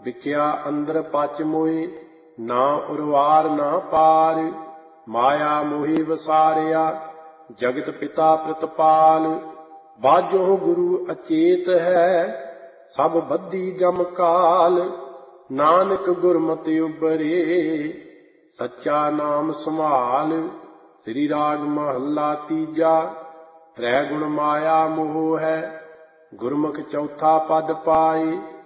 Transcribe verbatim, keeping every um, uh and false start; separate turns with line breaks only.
ਵਿਕਿਆ ਅੰਦਰ ਪਚ ਮੋਏ, ਨਾ ਉਰਵਾਰ ਨਾ ਪਾਰ। ਮਾਇਆ ਮੋਹੀ ਵਸਾਰਿਆ, ਜਗਤ ਪਿਤਾ ਪ੍ਰਤਪਾਲ। ਬਾਝੋ ਗੁਰੂ ਅਚੇਤ ਹੈ, ਸਭ ਬੱਧੀ ਜਮ ਕਾਲ। ਨਾਨਕ ਗੁਰਮਤਿ ਉਬਰੇ, ਸੱਚਾ ਨਾਮ ਸੰਭਾਲ। ਸ੍ਰੀ ਰਾਗ ਮਹੱਲਾ ਤੀਜਾ। ਤ੍ਰੈ ਗੁਣ ਮਾਇਆ ਮੋਹ ਹੈ, ਗੁਰਮੁਖ ਚੌਥਾ ਪਦ ਪਾਏ।